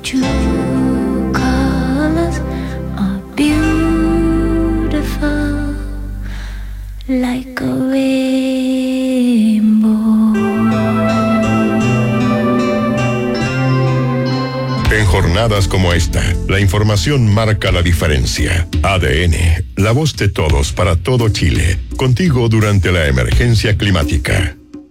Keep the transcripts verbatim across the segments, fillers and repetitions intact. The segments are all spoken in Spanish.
true colors are beautiful, like a rainbow. En jornadas como esta, la información marca la diferencia. A D N, la voz de todos para todo Chile. Contigo durante la emergencia climática.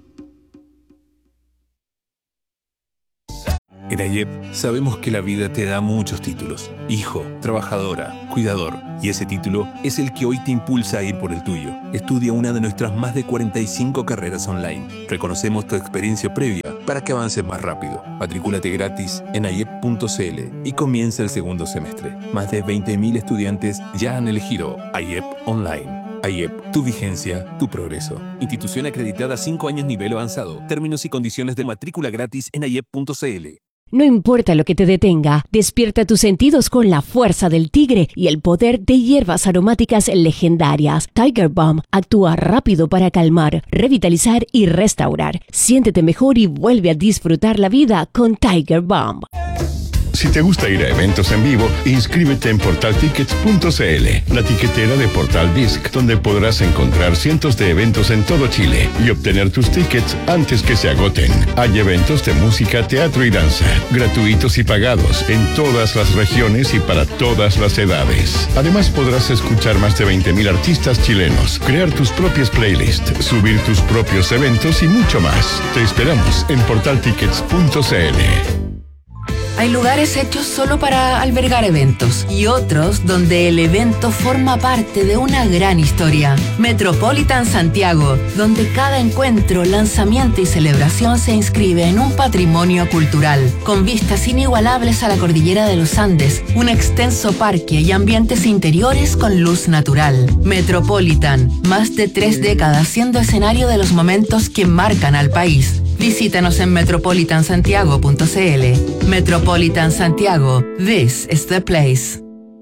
En A Y E P sabemos que la vida te da muchos títulos. Hijo, trabajadora, cuidador. Y ese título es el que hoy te impulsa a ir por el tuyo. Estudia una de nuestras más de cuarenta y cinco carreras online. Reconocemos tu experiencia previa para que avances más rápido. Matricúlate gratis en ayep punto cl y comienza el segundo semestre. Más de veinte mil estudiantes ya han elegido A Y E P Online. A Y E P, tu vigencia, tu progreso. Institución acreditada cinco años nivel avanzado. Términos y condiciones de matrícula gratis en ayep punto cl. No importa lo que te detenga, despierta tus sentidos con la fuerza del tigre y el poder de hierbas aromáticas legendarias. Tiger Balm actúa rápido para calmar, revitalizar y restaurar. Siéntete mejor y vuelve a disfrutar la vida con Tiger Balm. Si te gusta ir a eventos en vivo, inscríbete en portal tickets punto cl, la tiquetera de Portal Disc, donde podrás encontrar cientos de eventos en todo Chile y obtener tus tickets antes que se agoten. Hay eventos de música, teatro y danza, gratuitos y pagados, en todas las regiones y para todas las edades. Además, podrás escuchar más de veinte mil artistas chilenos, crear tus propias playlists, subir tus propios eventos y mucho más. Te esperamos en portal tickets punto cl. Hay lugares hechos solo para albergar eventos y otros donde el evento forma parte de una gran historia. Metropolitan Santiago, donde cada encuentro, lanzamiento y celebración se inscribe en un patrimonio cultural, con vistas inigualables a la cordillera de los Andes, un extenso parque y ambientes interiores con luz natural. Metropolitan, más de tres décadas siendo escenario de los momentos que marcan al país. Visítanos en metropolitan santiago punto cl. Metropolitan Santiago, this is the place.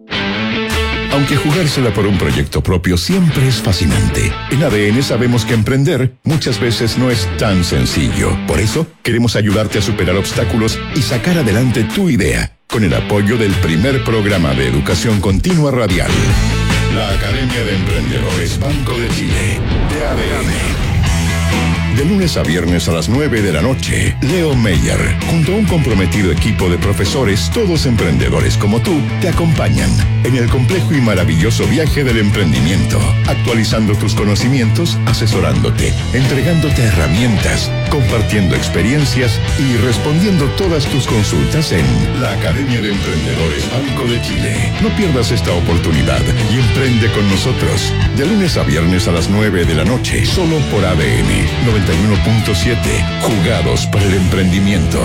Aunque jugársela por un proyecto propio siempre es fascinante, en A D N sabemos que emprender muchas veces no es tan sencillo. Por eso, queremos ayudarte a superar obstáculos y sacar adelante tu idea, con el apoyo del primer programa de educación continua radial. La Academia de Emprendedores Banco de Chile, de A D N. De lunes a viernes a las nueve de la noche, Leo Meyer, junto a un comprometido equipo de profesores, todos emprendedores como tú, te acompañan en el complejo y maravilloso viaje del emprendimiento, actualizando tus conocimientos, asesorándote, entregándote herramientas, compartiendo experiencias y respondiendo todas tus consultas en la Academia de Emprendedores Banco de Chile. No pierdas esta oportunidad y emprende con nosotros. De lunes a viernes a las nueve de la noche, solo por A D N noventa y uno punto siete, jugados para el emprendimiento.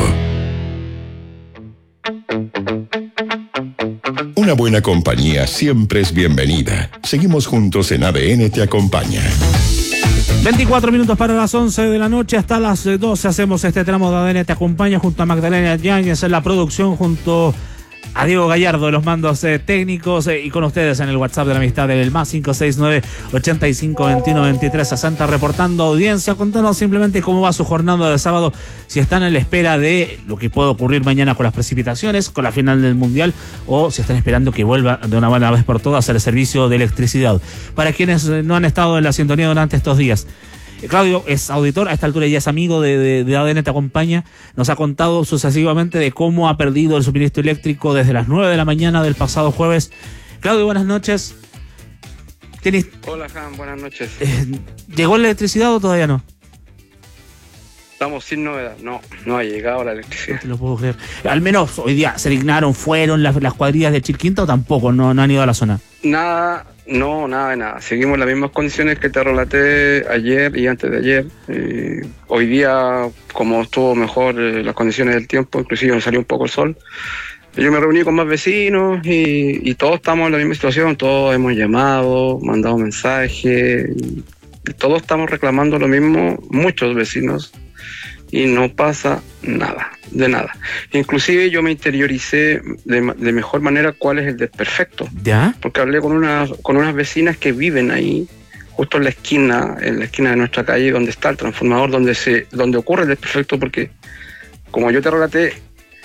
Una buena compañía siempre es bienvenida. Seguimos juntos en A D N Te Acompaña. veinticuatro minutos para las once de la noche, hasta las doce hacemos este tramo de A D N Te Acompaña junto a Magdalena Yáñez en la producción, junto a Diego Gallardo de los mandos eh, técnicos eh, y con ustedes en el WhatsApp de la amistad del más cinco seis nueve, ochenta y cinco, veintiuno, veintitrés, sesenta, reportando audiencia. Contanos simplemente cómo va su jornada de sábado, si están en la espera de lo que puede ocurrir mañana con las precipitaciones, con la final del Mundial, o si están esperando que vuelva de una buena vez por todas el servicio de electricidad. Para quienes no han estado en la sintonía durante estos días, Claudio es auditor, a esta altura ya es amigo de, de, de A D N Te Acompaña. Nos ha contado sucesivamente de cómo ha perdido el suministro eléctrico desde las nueve de la mañana del pasado jueves. Claudio, buenas noches. ¿Tienes... Hola, Jan, buenas noches. Eh, ¿Llegó la electricidad o todavía no? Estamos sin novedad. No, no ha llegado la electricidad. No te lo puedo creer. Al menos hoy día se dignaron, fueron las, las cuadrillas de Chilquinta, o tampoco, no, no han ido a la zona. Nada, no, nada de nada. Seguimos las mismas condiciones que te relaté ayer y antes de ayer. Eh, hoy día, como estuvo mejor eh, las condiciones del tiempo, inclusive me salió un poco el sol, yo me reuní con más vecinos y, y todos estamos en la misma situación. Todos hemos llamado, mandado mensajes, y, y todos estamos reclamando lo mismo, muchos vecinos, y no pasa nada, de nada. Inclusive yo me interioricé de, de mejor manera cuál es el desperfecto. ¿Ya? Porque hablé con unas, con unas vecinas que viven ahí, justo en la esquina, en la esquina de nuestra calle, donde está el transformador, donde se, donde ocurre el desperfecto, porque como yo te relaté,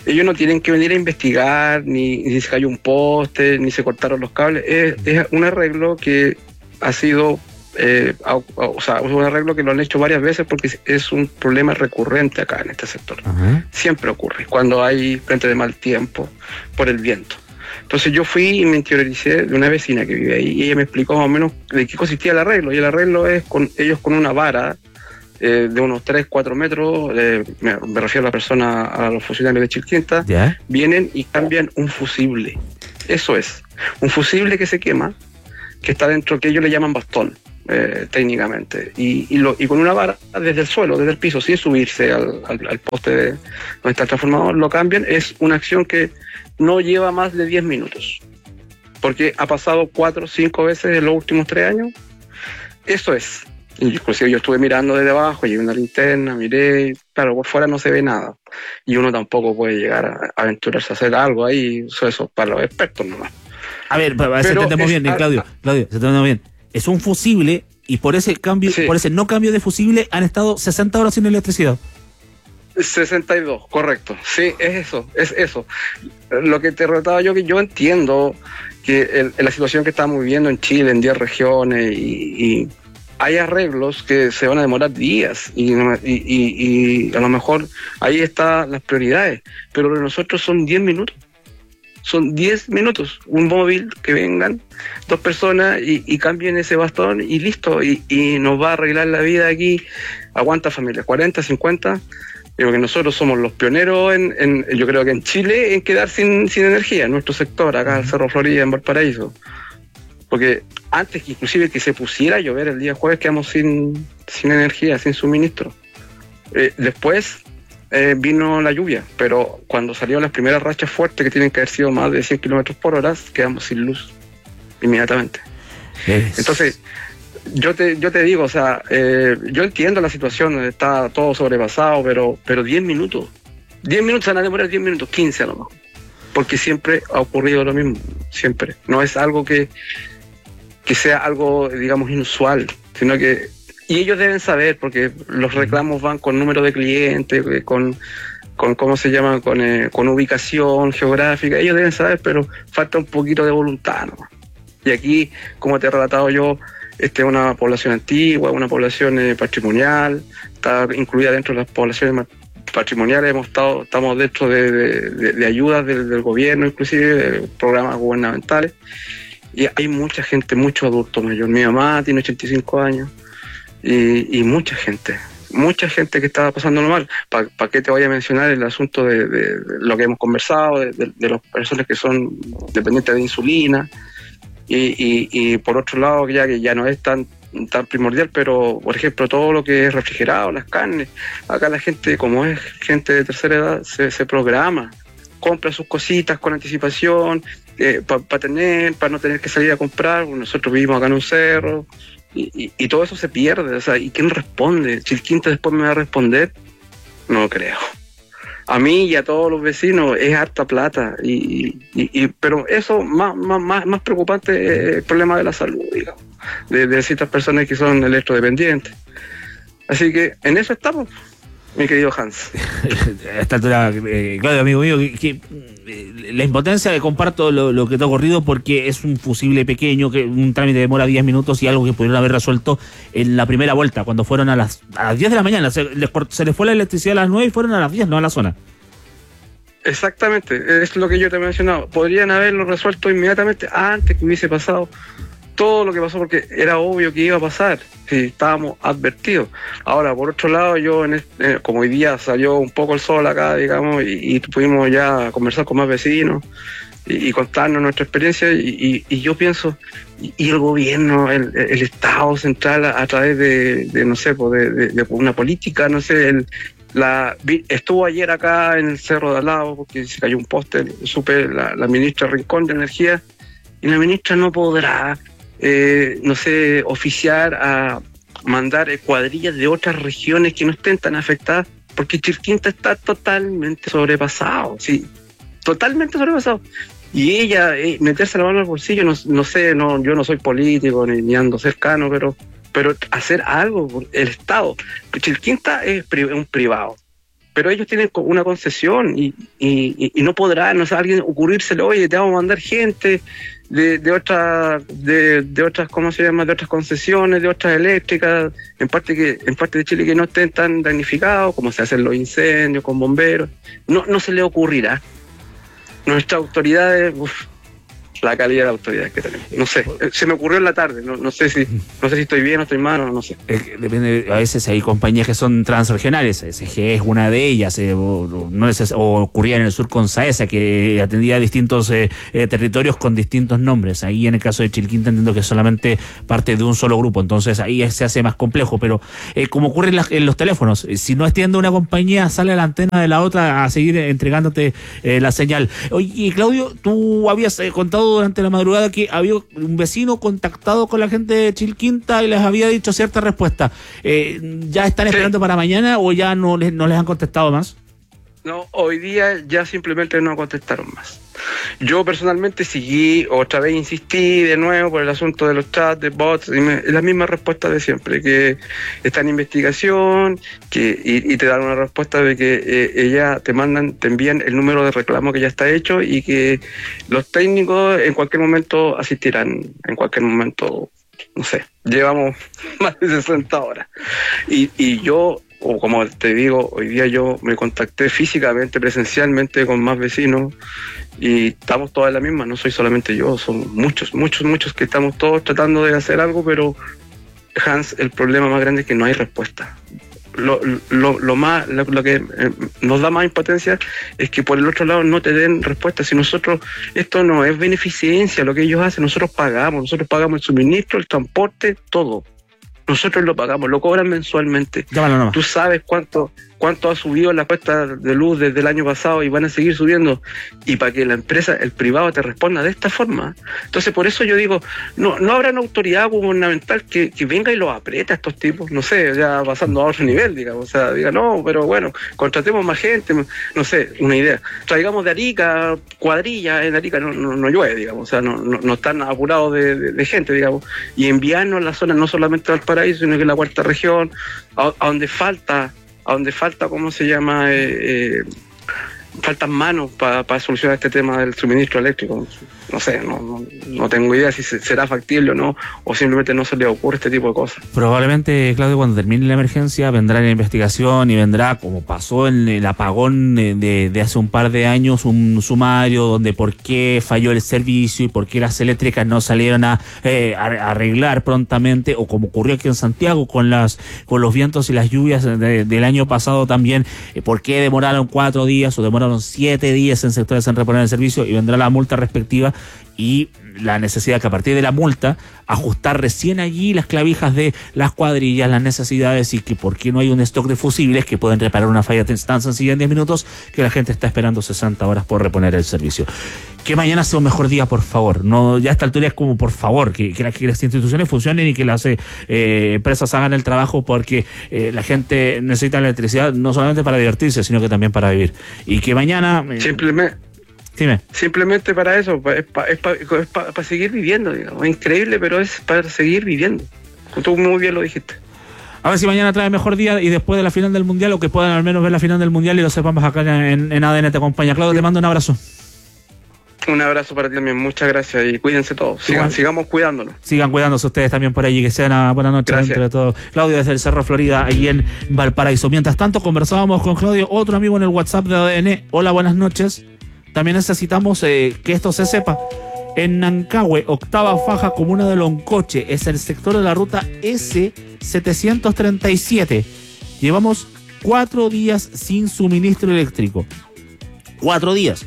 ellos no tienen que venir a investigar, ni, ni se cayó un poste, ni se cortaron los cables. Es, es un arreglo que ha sido, eh, a, a, o sea, es un arreglo que lo han hecho varias veces porque es, es un problema recurrente acá en este sector. Uh-huh. Siempre ocurre, cuando hay frente de mal tiempo, por el viento. Entonces yo fui y me interioricé de una vecina que vive ahí y ella me explicó más o menos de qué consistía el arreglo. Y el arreglo es con ellos con una vara eh, de unos tres, cuatro metros, eh, me, me refiero a la persona, a los funcionarios de Chilquinta, ¿ya? Vienen y cambian un fusible. Eso es, un fusible que se quema, que está dentro, que ellos le llaman bastón, eh, técnicamente, y, y, lo, y con una vara desde el suelo, desde el piso, sin subirse al, al, al poste de, donde está el transformador, lo cambian. Es una acción que no lleva más de diez minutos, porque ha pasado cuatro o cinco veces en los últimos tres años. Eso es. Inclusive yo estuve mirando desde abajo, llevé una linterna, miré, claro, por fuera no se ve nada, y uno tampoco puede llegar a aventurarse a hacer algo ahí, eso es para los expertos nomás. A ver, a ver si entendemos bien, a, Claudio, Claudio, si entendemos bien, es un fusible y por ese cambio, sí. por ese no cambio de fusible han estado sesenta horas sin electricidad. sesenta y dos, correcto, sí, es eso, es eso. Lo que te relataba yo, que yo entiendo que el, la situación que estamos viviendo en Chile, en diez regiones, y, y hay arreglos que se van a demorar días, y, y, y, y a lo mejor ahí están las prioridades, pero lo de nosotros son diez minutos. Son diez minutos, un móvil, que vengan dos personas y, y cambien ese bastón y listo, y, y nos va a arreglar la vida aquí. Aguanta familia, cuarenta, cincuenta. Digo que nosotros somos los pioneros, en, en yo creo que en Chile, en quedar sin, sin energía, en nuestro sector, acá en Cerro Florida, en Valparaíso. Porque antes que inclusive que se pusiera a llover el día jueves, quedamos sin, sin energía, sin suministro. Eh, después eh, vino la lluvia, pero cuando salieron las primeras rachas fuertes, que tienen que haber sido más de cien kilómetros por hora, quedamos sin luz inmediatamente. Es... Entonces, yo te yo te digo, o sea, eh, yo entiendo la situación, está todo sobrepasado, pero pero diez minutos, diez minutos van a demorar diez minutos, quince a lo mejor, porque siempre ha ocurrido lo mismo, siempre. No es algo que, que sea algo, digamos, inusual, sino que, y ellos deben saber, porque los reclamos van con número de clientes, con, con ¿cómo se llama?, con, eh, con ubicación geográfica, ellos deben saber, pero falta un poquito de voluntad, ¿no? Y aquí, como te he relatado yo, esta es una población antigua, una población eh, patrimonial, está incluida dentro de las poblaciones patrimoniales, hemos estado, estamos dentro de, de, de, de ayudas del, del gobierno, inclusive de programas gubernamentales, y hay mucha gente, muchos adultos mayores. Mi mamá tiene ochenta y cinco años, y, y mucha gente, mucha gente que está pasándolo mal. ¿Para pa qué te voy a mencionar el asunto de, de, de lo que hemos conversado, de, de, de las personas que son dependientes de insulina? Y, y, y por otro lado, ya que ya no es tan tan primordial, pero por ejemplo todo lo que es refrigerado, las carnes, acá la gente, como es gente de tercera edad, se, se programa, compra sus cositas con anticipación, eh, para pa tener, para no tener que salir a comprar. Nosotros vivimos acá en un cerro, y, y, y todo eso se pierde. O sea, ¿y quién responde? Chilquinta después me va a responder, no creo. A mí y a todos los vecinos es harta plata, y, y, y pero eso más, más, más preocupante es el problema de la salud, digamos, de, de ciertas personas que son electrodependientes. Así que en eso estamos, mi querido Hans. A esta altura, eh, Claudio, amigo mío, que, que eh, la impotencia de comparto lo, lo que te ha ocurrido, porque es un fusible pequeño, que un trámite demora diez minutos y algo que pudieron haber resuelto en la primera vuelta, cuando fueron a las, a las diez de la mañana. Se les, se les fue la electricidad a las nueve y fueron a las diez, no a la zona. Exactamente, es lo que yo te he mencionado. Podrían haberlo resuelto inmediatamente antes que hubiese pasado todo lo que pasó, porque era obvio que iba a pasar, si estábamos advertidos. Ahora, por otro lado, yo, en este, como hoy día salió un poco el sol acá, digamos, y, y pudimos ya conversar con más vecinos y, y contarnos nuestra experiencia, y, y, y yo pienso, y, y el gobierno, el, el Estado central, a, a través de, de, no sé, de, de, de una política, no sé, el, la estuvo ayer acá en el cerro de al lado, porque se cayó un poste, supe, la, la ministra Rincón de Energía, y la ministra no podrá, Eh, no sé, oficiar a mandar eh, cuadrillas de otras regiones que no estén tan afectadas, porque Chilquinta está totalmente sobrepasado, sí, totalmente sobrepasado. Y ella, eh, meterse la mano al bolsillo, no, no sé, no, yo no soy político ni, ni ando cercano, pero, pero hacer algo por el Estado. Chilquinta es pri- un privado, pero ellos tienen una concesión y, y, y no podrá, no sé, alguien ocurrírsele, oye, te vamos a mandar gente de, de otras, de, de otras, ¿cómo se llama? De otras concesiones, de otras eléctricas, en parte que, en parte de Chile que no estén tan damnificados, como se hacen los incendios con bomberos, no, no se le ocurrirá. Nuestras autoridades, uf, la calidad de autoridades que tenemos. No sé, se me ocurrió en la tarde, no, no sé si no sé si estoy bien o estoy mal, no sé. Eh, depende, a veces hay compañías que son transregionales, S G es una de ellas, eh, o, no es, o ocurría en el sur con Saesa, que atendía a distintos eh, eh, territorios con distintos nombres. Ahí en el caso de Chilquinta entiendo que es solamente parte de un solo grupo, entonces ahí se hace más complejo, pero eh, como ocurre en, la, en los teléfonos, si no extiende una compañía, sale la antena de la otra a seguir entregándote eh, la señal. Oye, Claudio, tú habías eh, contado durante la madrugada que había un vecino contactado con la gente de Chilquinta y les había dicho cierta respuesta. Eh, ¿Ya están esperando sí. para mañana o ya no les, no les han contestado más? No, hoy día ya simplemente no contestaron más. Yo personalmente seguí, otra vez insistí de nuevo por el asunto de los chats, de bots, y me, la misma respuesta de siempre, que está en investigación, que y, y te dan una respuesta de que eh, ella te mandan, te envían el número de reclamo que ya está hecho y que los técnicos en cualquier momento asistirán, en cualquier momento, no sé, llevamos más de sesenta horas. Y, y yo... o como te digo, hoy día yo me contacté físicamente, presencialmente con más vecinos y estamos todos en la misma, no soy solamente yo, son muchos, muchos, muchos que estamos todos tratando de hacer algo, pero Hans, el problema más grande es que no hay respuesta. Lo, lo, lo más lo, lo que eh, nos da más impotencia es que por el otro lado no te den respuesta. Si nosotros, esto no es beneficencia lo que ellos hacen, nosotros pagamos, nosotros pagamos el suministro, el transporte, todo. Nosotros lo pagamos, lo cobran mensualmente. Llámalo, Tú sabes cuánto cuánto ha subido la cuesta de luz desde el año pasado y van a seguir subiendo. Y para que la empresa, el privado te responda de esta forma. Entonces, por eso yo digo, no no habrá una autoridad gubernamental que, que venga y los apriete a estos tipos. No sé, ya pasando a otro nivel, digamos. O sea, diga, no, pero bueno, contratemos más gente, no sé, una idea. Traigamos de Arica, cuadrillas en Arica, no, no, no llueve, digamos. O sea, no, no, no están apurados de, de, de gente, digamos. Y enviarnos a la zona, no solamente de Valparaíso, sino que en la cuarta región, a, a donde falta... a donde falta, ¿cómo se llama? Eh, eh, faltan manos para pa solucionar este tema del suministro eléctrico. No sé, no, no, no tengo idea si se, será factible o no, o simplemente no se le ocurre este tipo de cosas. Probablemente, Claudio, cuando termine la emergencia vendrá la investigación y vendrá, como pasó en el apagón de, de hace un par de años, un sumario donde por qué falló el servicio y por qué las eléctricas no salieron a, eh, a arreglar prontamente, o como ocurrió aquí en Santiago con las con los vientos y las lluvias de, del año pasado también, eh, por qué demoraron cuatro días o demoraron siete días en sectores en reponer el servicio, y vendrá la multa respectiva y la necesidad que a partir de la multa ajustar recién allí las clavijas de las cuadrillas, las necesidades, y que por qué no hay un stock de fusibles que pueden reparar una falla tan sencilla en diez minutos que la gente está esperando sesenta horas por reponer el servicio. Que mañana sea un mejor día, por favor. No, ya a esta altura es como, por favor, que, que, las, que las instituciones funcionen y que las eh, empresas hagan el trabajo, porque eh, la gente necesita la electricidad no solamente para divertirse, sino que también para vivir. Y que mañana... Eh, Simplemente... Dime. Simplemente para eso, es para es pa, es pa, pa seguir viviendo, digamos. Es increíble, pero es para seguir viviendo. Tú muy bien lo dijiste. A ver si mañana trae mejor día y después de la final del Mundial, o que puedan al menos ver la final del Mundial y lo sepamos acá en, en A D N Te Acompaña. Claudio, te mando un abrazo. Un abrazo para ti también, muchas gracias y cuídense todos. Sigan, sigamos cuidándonos. Sigan cuidándose ustedes también por allí, que sea una buena noche dentro de todo. Claudio desde el Cerro Florida, allí en Valparaíso. Mientras tanto, conversábamos con Claudio, otro amigo en el WhatsApp de A D N. Hola, buenas noches. También necesitamos eh, que esto se sepa. En Nancagüe, octava faja, comuna de Loncoche, es el sector de la ruta S setecientos treinta y siete. Llevamos cuatro días sin suministro eléctrico. Cuatro días.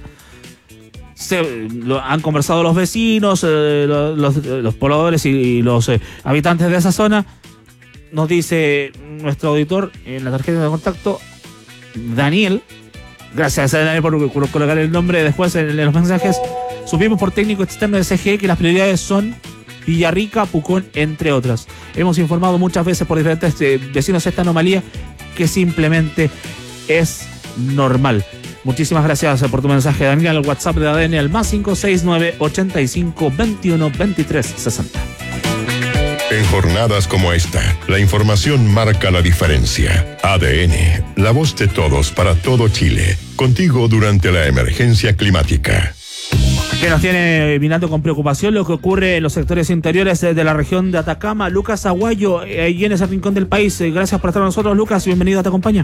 Se, lo, han conversado los vecinos, eh, los, los, los pobladores y, y los eh, habitantes de esa zona. Nos dice nuestro auditor en la tarjeta de contacto, Daniel. Gracias a Daniel por, por colocar el nombre después en, en los mensajes. Supimos por técnico externo de C G E que las prioridades son Villarrica, Pucón, entre otras. Hemos informado muchas veces por diferentes eh, vecinos esta anomalía, que simplemente es normal. Muchísimas gracias por tu mensaje, Daniel, al WhatsApp de A D N al más cinco seis nueve, ochenta y cinco, veintiuno, veintitrés, sesenta. En jornadas como esta, la información marca la diferencia. A D N, la voz de todos para todo Chile. Contigo durante la emergencia climática. Que nos tiene mirando con preocupación lo que ocurre en los sectores interiores de la región de Atacama. Lucas Aguayo, ahí en ese rincón del país. Gracias por estar con nosotros, Lucas. Bienvenido a Te Acompaña.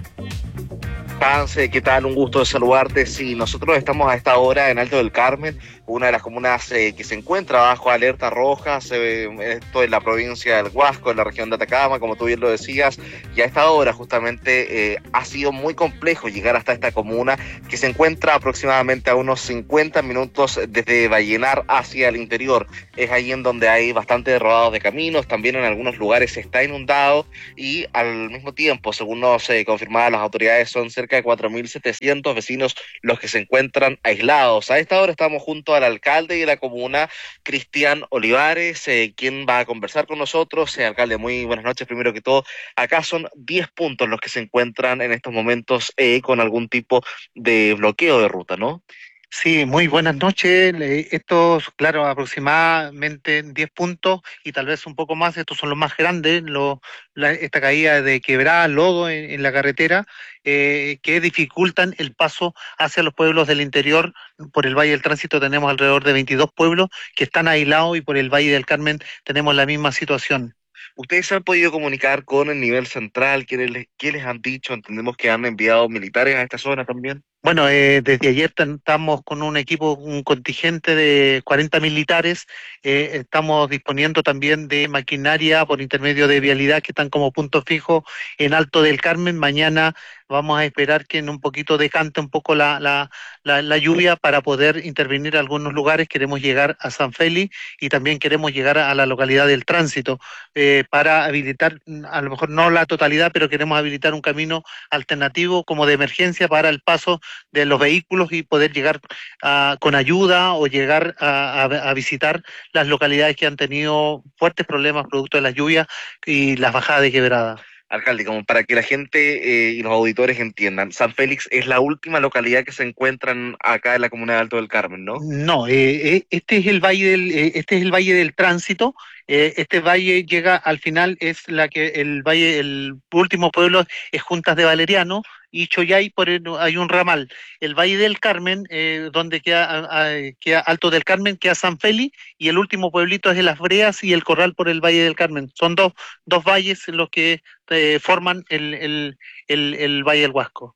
Hans, ¿qué tal? Un gusto de saludarte. Sí, nosotros estamos a esta hora en Alto del Carmen, una de las comunas eh, que se encuentra bajo alerta roja, se, esto en la provincia del Huasco, en la región de Atacama, como tú bien lo decías, y a esta hora justamente eh, ha sido muy complejo llegar hasta esta comuna, que se encuentra aproximadamente a unos cincuenta minutos desde Vallenar hacia el interior. Es ahí en donde hay bastante derribado de caminos, también en algunos lugares está inundado, y al mismo tiempo, según nos eh, confirmaban las autoridades, son cerca de cuatro mil setecientos vecinos los que se encuentran aislados. A esta hora estamos junto al alcalde de la comuna, Cristian Olivares, eh, quien va a conversar con nosotros. Eh, alcalde, muy buenas noches. Primero que todo, acá son diez puntos los que se encuentran en estos momentos eh, con algún tipo de bloqueo de ruta, ¿no? Sí, muy buenas noches. Estos, claro, aproximadamente diez puntos y tal vez un poco más. Estos son los más grandes, lo, la, esta caída de quebrada, lodo en, en la carretera, eh, que dificultan el paso hacia los pueblos del interior. Por el Valle del Tránsito tenemos alrededor de veintidós pueblos que están aislados y por el Valle del Carmen tenemos la misma situación. ¿Ustedes se han podido comunicar con el nivel central? ¿Qué les, qué les han dicho? Entendemos que han enviado militares a esta zona también. Bueno, eh, desde ayer estamos con un equipo, un contingente de cuarenta militares, eh, estamos disponiendo también de maquinaria por intermedio de Vialidad que están como punto fijo en Alto del Carmen. Mañana vamos a esperar que en un poquito decante un poco la, la, la, la lluvia para poder intervenir en algunos lugares. Queremos llegar a San Félix y también queremos llegar a la localidad del Tránsito eh, para habilitar, a lo mejor no la totalidad, pero queremos habilitar un camino alternativo como de emergencia para el paso de los vehículos y poder llegar uh, con ayuda o llegar a, a, a visitar las localidades que han tenido fuertes problemas producto de las lluvias y las bajadas de quebrada. Alcalde, como para que la gente eh, y los auditores entiendan, San Félix es la última localidad que se encuentran acá en la comuna de Alto del Carmen, ¿no? No, eh, este es el valle del, eh, este es el valle del Tránsito. Eh, este valle llega al final, es la que el valle, el último pueblo es Juntas de Valeriano y Choyay, por el, hay un ramal. El Valle del Carmen, eh, donde queda, a, a, queda Alto del Carmen, queda San Félix, y el último pueblito es de Las Breas y el Corral por el Valle del Carmen. Son dos, dos valles los que eh, forman el, el, el, el Valle del Huasco.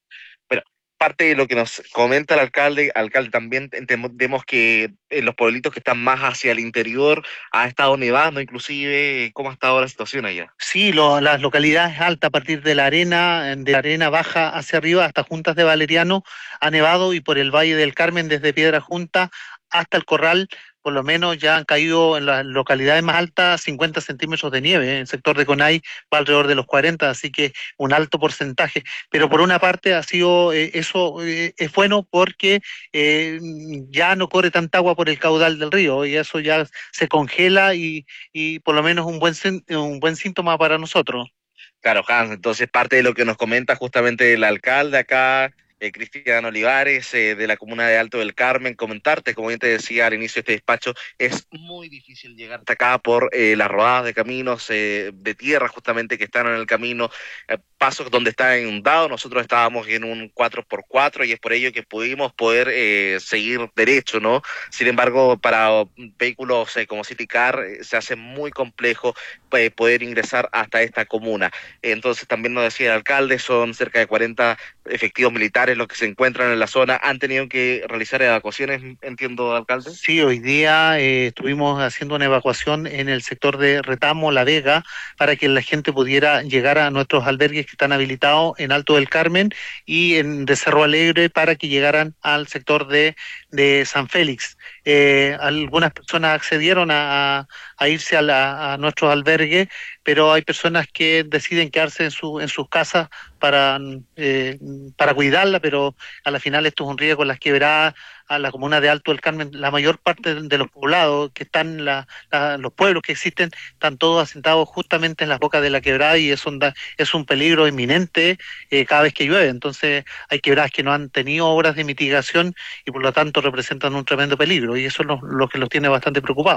Parte de lo que nos comenta el alcalde, alcalde también entendemos que en los pueblitos que están más hacia el interior ha estado nevando inclusive. ¿Cómo ha estado la situación allá? Sí, lo, las localidades altas a partir de la arena, de la arena baja hacia arriba hasta Juntas de Valeriano ha nevado, y por el Valle del Carmen desde Piedra Junta hasta el Corral por lo menos ya han caído en las localidades más altas cincuenta centímetros de nieve. En el sector de Conay va alrededor de los cuarenta, así que un alto porcentaje. Pero por una parte ha sido eh, eso eh, es bueno porque eh, ya no corre tanta agua por el caudal del río y eso ya se congela y, y por lo menos un buen, un buen síntoma para nosotros. Claro, Hans, entonces parte de lo que nos comenta justamente el alcalde acá, Eh, Cristian Olivares, eh, de la comuna de Alto del Carmen, comentarte, como bien te decía al inicio de este despacho, es muy difícil llegar hasta acá por eh, las rodadas de caminos eh, de tierra justamente que están en el camino, eh, pasos donde está inundado. Nosotros estábamos en un cuatro por cuatro y es por ello que pudimos poder eh, seguir derecho, ¿no? Sin embargo, para vehículos eh, como City Car eh, se hace muy complejo eh, poder ingresar hasta esta comuna. Entonces también nos decía el alcalde, son cerca de cuarenta efectivos militares los que se encuentran en la zona. ¿Han tenido que realizar evacuaciones, entiendo, alcalde? Sí, hoy día eh, estuvimos haciendo una evacuación en el sector de Retamo, La Vega, para que la gente pudiera llegar a nuestros albergues que están habilitados en Alto del Carmen y en de Cerro Alegre para que llegaran al sector de, de San Félix. Eh, algunas personas accedieron a, a irse a, la, a nuestros albergues, pero hay personas que deciden quedarse en, su, en sus casas para, eh, para cuidarla, pero a la final esto es un riesgo. Las quebradas, a la comuna de Alto del Carmen, la mayor parte de los poblados que están, la, la, los pueblos que existen, están todos asentados justamente en las bocas de la quebrada y eso da, es un peligro inminente eh, cada vez que llueve. Entonces hay quebradas que no han tenido obras de mitigación y por lo tanto representan un tremendo peligro y eso es lo, lo que los tiene bastante preocupados.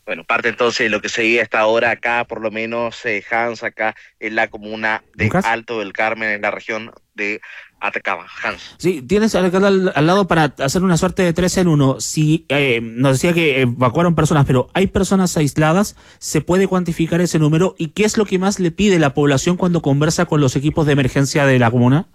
Bueno, parte entonces de lo que se vive hasta ahora acá, por lo menos, eh, Hans, acá en la comuna de ¿Lucas? Alto del Carmen, en la región de Atacama. Hans. Sí, tienes al, al, al lado para hacer una suerte de tres en uno. Si eh, nos decía que evacuaron personas, pero hay personas aisladas, ¿se puede cuantificar ese número? ¿Y qué es lo que más le pide la población cuando conversa con los equipos de emergencia de la comuna?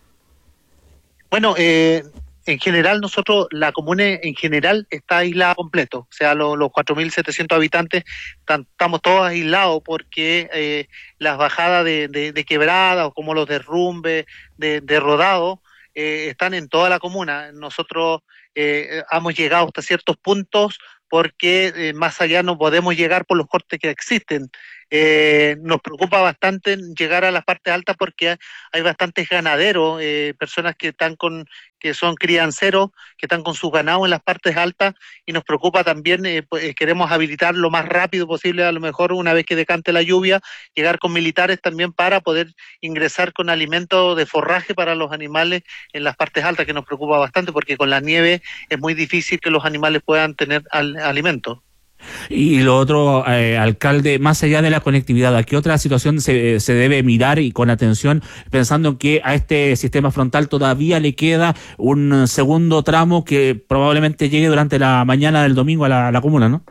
Bueno, eh... en general, nosotros, la comuna en general está aislada completo, o sea, lo, los cuatro mil setecientos habitantes tan, estamos todos aislados porque eh, las bajadas de, de, de quebrada o como los derrumbes de, de rodado eh, están en toda la comuna. Nosotros eh, hemos llegado hasta ciertos puntos porque eh, más allá no podemos llegar por los cortes que existen. Eh, nos preocupa bastante llegar a las partes altas porque hay bastantes ganaderos, eh, personas que están con que son crianceros, que están con sus ganados en las partes altas, y nos preocupa también, eh, pues, queremos habilitar lo más rápido posible, a lo mejor una vez que decante la lluvia, llegar con militares también para poder ingresar con alimentos de forraje para los animales en las partes altas, que nos preocupa bastante porque con la nieve es muy difícil que los animales puedan tener al, alimento. Y lo otro, eh, alcalde, más allá de la conectividad, ¿a qué otra situación se, se debe mirar y con atención, pensando que a este sistema frontal todavía le queda un segundo tramo que probablemente llegue durante la mañana del domingo a la, a la comuna, ¿no?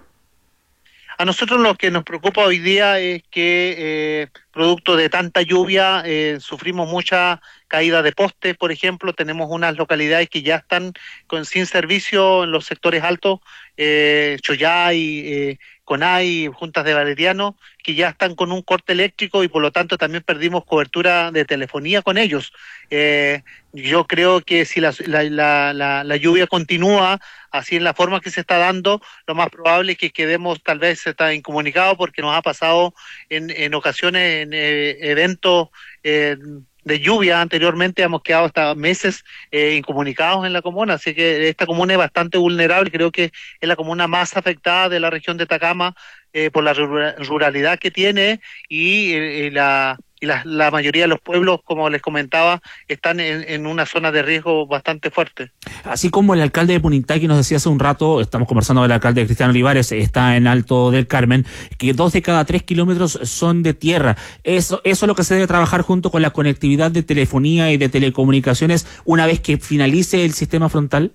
A nosotros lo que nos preocupa hoy día es que, eh, producto de tanta lluvia, eh, sufrimos mucha caída de postes, por ejemplo. Tenemos unas localidades que ya están con, sin servicio en los sectores altos, eh, Choyay, eh, Conay, Juntas de Valeriano, que ya están con un corte eléctrico y por lo tanto también perdimos cobertura de telefonía con ellos. Eh, yo creo que si la, la, la, la, la lluvia continúa así en la forma que se está dando, lo más probable es que quedemos tal vez está incomunicados, porque nos ha pasado en, en ocasiones en eh, eventos eh, de lluvia anteriormente, hemos quedado hasta meses eh, incomunicados en la comuna, así que esta comuna es bastante vulnerable, creo que es la comuna más afectada de la región de Atacama eh, por la ruralidad que tiene y, y la... y la, la mayoría de los pueblos, como les comentaba, están en, en una zona de riesgo bastante fuerte. Así como el alcalde de Punintaqui nos decía hace un rato, estamos conversando con el alcalde Cristiano Olivares, está en Alto del Carmen, que dos de cada tres kilómetros son de tierra. Eso, eso es lo que se debe trabajar junto con la conectividad de telefonía y de telecomunicaciones una vez que finalice el sistema frontal.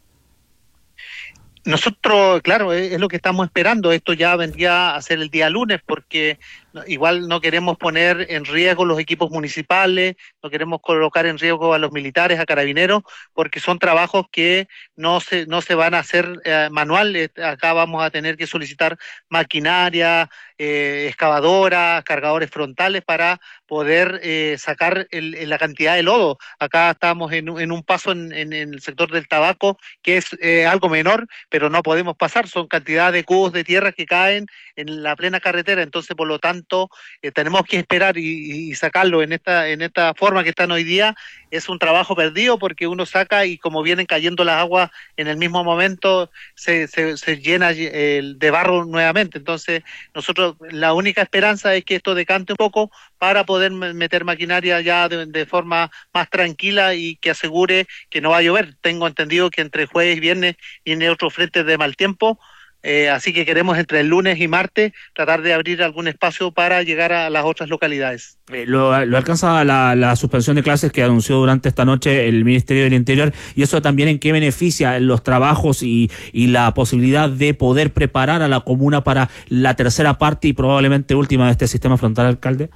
Nosotros, claro, es, es lo que estamos esperando. Esto ya vendría a ser el día lunes, porque igual no queremos poner en riesgo los equipos municipales, no queremos colocar en riesgo a los militares, a carabineros, porque son trabajos que no se no se van a hacer eh, manuales. Acá vamos a tener que solicitar maquinaria, eh, excavadoras, cargadores frontales para poder eh, sacar el, la cantidad de lodo. Acá estamos en, en un paso en, en, en el sector del tabaco, que es eh, algo menor, pero no podemos pasar. Son cantidad de cubos de tierra que caen en la plena carretera, entonces por lo tanto eh, tenemos que esperar y, y sacarlo en esta en esta forma que están hoy día. Es un trabajo perdido porque uno saca y como vienen cayendo las aguas en el mismo momento se, se, se llena el de barro nuevamente. Entonces nosotros la única esperanza es que esto decante un poco para poder meter maquinaria ya de, de forma más tranquila y que asegure que no va a llover. Tengo entendido que entre jueves y viernes viene otro frente de mal tiempo. Eh, así que queremos entre el lunes y martes tratar de abrir algún espacio para llegar a las otras localidades. Eh, lo, lo alcanza la, la suspensión de clases que anunció durante esta noche el Ministerio del Interior, y eso también en qué beneficia los trabajos y, y la posibilidad de poder preparar a la comuna para la tercera parte y probablemente última de este sistema frontal, alcalde.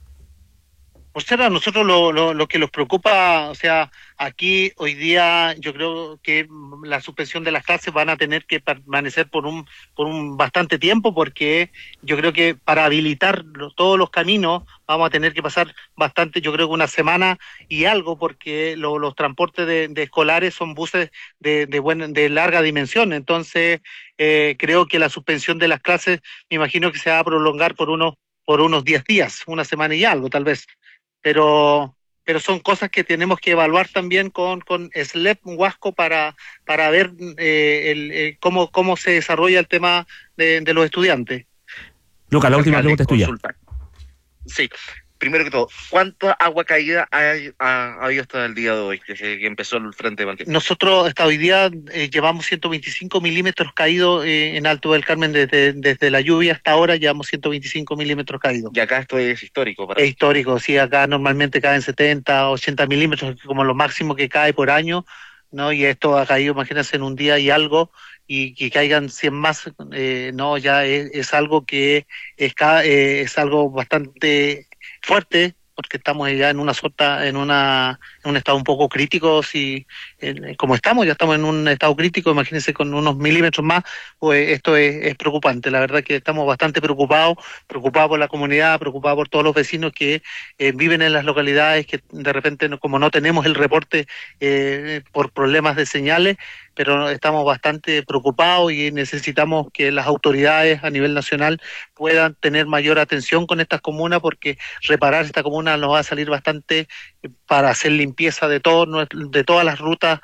O sea, a nosotros lo, lo, lo que nos preocupa, o sea, aquí hoy día yo creo que la suspensión de las clases van a tener que permanecer por un por un bastante tiempo, porque yo creo que para habilitar los, todos los caminos vamos a tener que pasar bastante, yo creo que una semana y algo, porque lo, los transportes de, de escolares son buses de, de, buen, de larga dimensión. Entonces eh, creo que la suspensión de las clases me imagino que se va a prolongar por unos por unos diez días, una semana y algo tal vez. Pero pero son cosas que tenemos que evaluar también con con S L E P Huasco para para ver eh, el, el cómo cómo se desarrolla el tema de, de los estudiantes. Lucas, la última pregunta es tuya. Sí, primero que todo, ¿cuánta agua caída ha, ha, ha habido hasta el día de hoy, desde que empezó el frente de Valdivia? Nosotros hasta hoy día eh, llevamos ciento veinticinco milímetros caídos eh, en Alto del Carmen desde, desde la lluvia hasta ahora, llevamos ciento veinticinco milímetros caídos. Y acá esto es histórico. Para es histórico, sí, acá normalmente caen setenta, ochenta milímetros, como lo máximo que cae por año, ¿no? Y esto ha caído, imagínense, en un día y algo, y que caigan cien más, eh, no, ya es, es algo que es, eh, es algo bastante fuerte, porque estamos ya en una sota, en una en un estado un poco crítico, si eh, como estamos, ya estamos en un estado crítico, imagínense con unos milímetros más, pues esto es, es preocupante. La verdad que estamos bastante preocupados, preocupados por la comunidad, preocupados por todos los vecinos que eh, viven en las localidades, que de repente, no, como no tenemos el reporte eh, por problemas de señales, pero estamos bastante preocupados y necesitamos que las autoridades a nivel nacional puedan tener mayor atención con estas comunas, porque reparar esta comuna nos va a salir bastante para hacer limpieza de todo, de todas las rutas